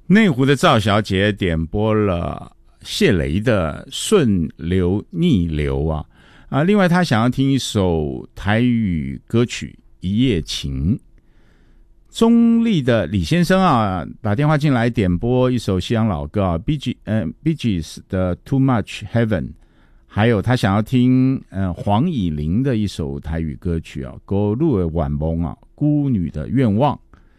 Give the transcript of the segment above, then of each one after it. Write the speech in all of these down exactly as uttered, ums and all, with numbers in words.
内湖的赵小姐点播了谢雷的《顺流逆流》啊啊，另外她想要听一首台语歌曲《一夜情》。中立的李先生啊，打电话进来点播一首西洋老歌啊 ，Bee Gees 呃 Bee Gees 的《Too Much Heaven》，还有他想要听呃黄以玲的一首台语歌曲啊，《孤女的晚梦》啊，《孤女的愿望》。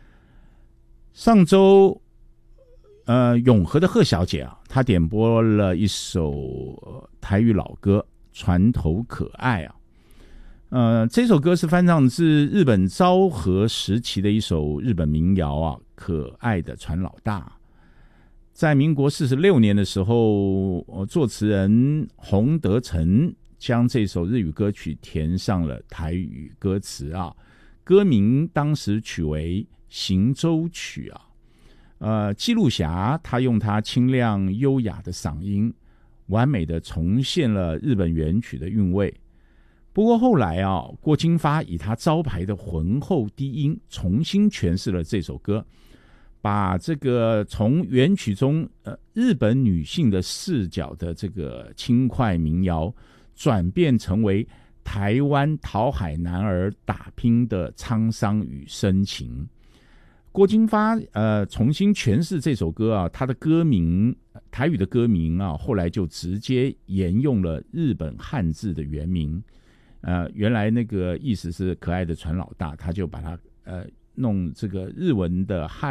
上周，呃，永和的贺小姐啊，她点播了一首台语老歌《船头可爱》啊。呃，这首歌是翻唱自日本昭和时期的一首日本民谣啊，《可爱的船老大》。在民国四十六年的时候，呃、作词人洪德成将这首日语歌曲填上了台语歌词啊，歌名当时取为《行舟曲》啊。呃，纪录侠他用他清亮优雅的嗓音，完美的重现了日本原曲的韵味。不过后来啊，郭金发以他招牌的浑厚低音重新诠释了这首歌，把这个从原曲中呃日本女性的视角的这个轻快民谣，转变成为台湾讨海男儿打拼的沧桑与深情。郭金发呃重新诠释这首歌啊，他的歌名台语的歌名啊，后来就直接沿用了日本汉字的原名。呃，原来那个意思是可爱的船老大，他就把它呃弄这个日文的汉